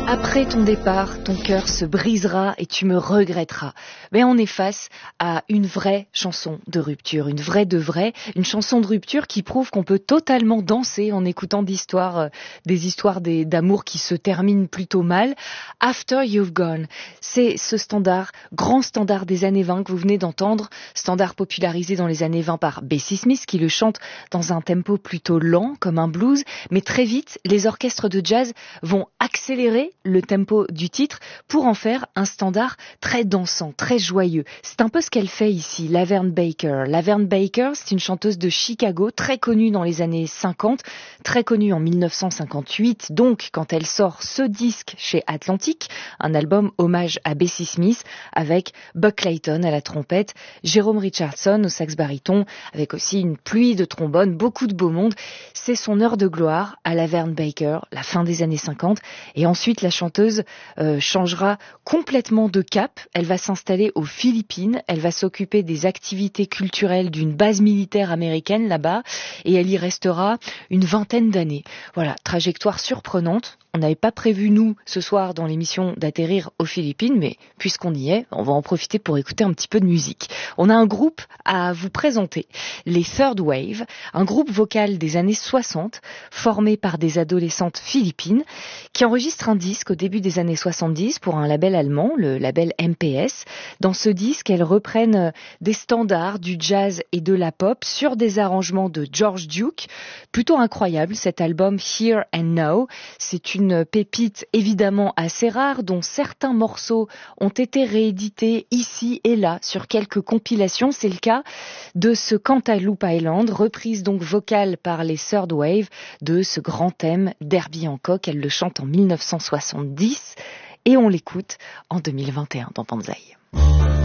Après ton départ, ton cœur se brisera et tu me regretteras. Mais on est face à une vraie chanson de rupture, une vraie de vraie, une chanson de rupture qui prouve qu'on peut totalement danser en écoutant des histoires d'amour qui se terminent plutôt mal. After You've Gone, c'est ce standard, grand standard des années 20 que vous venez d'entendre, standard popularisé dans les années 20 par Bessie Smith qui le chante dans un tempo plutôt lent comme un blues, mais très vite les orchestres de jazz vont accélérer le tempo du titre pour en faire un standard très dansant, très joyeux. C'est un peu ce qu'elle fait ici, Laverne Baker. Laverne Baker, c'est une chanteuse de Chicago, très connue dans les années 50, très connue en 1958, donc quand elle sort ce disque chez Atlantic, un album hommage à Bessie Smith, avec Buck Clayton à la trompette, Jerome Richardson au sax baryton, avec aussi une pluie de trombones, beaucoup de beau monde. C'est son heure de gloire à Laverne Baker, la fin des années 50, et ensuite la chanteuse changera complètement de cap. Elle va s'installer aux Philippines, elle va s'occuper des activités culturelles d'une base militaire américaine là-bas, et elle y restera une vingtaine d'années. Voilà, trajectoire surprenante. On n'avait pas prévu, nous, ce soir, dans l'émission, d'atterrir aux Philippines, mais puisqu'on y est, on va en profiter pour écouter un petit peu de musique. On a un groupe à vous présenter, les Third Wave, un groupe vocal des années 60, formé par des adolescentes philippines, qui enregistrent un disque au début des années 70 pour un label allemand, le label MPS. Dans ce disque, elles reprennent des standards du jazz et de la pop sur des arrangements de George Duke. Plutôt incroyable, cet album Here and Now. C'est une pépite évidemment assez rare dont certains morceaux ont été réédités ici et là sur quelques compilations. C'est le cas de ce Cantaloupe Island, reprise donc vocale par les Third Wave de ce grand thème d'Herbie Hancock. Elle le chante en 1970 et on l'écoute en 2021 dans Banzai.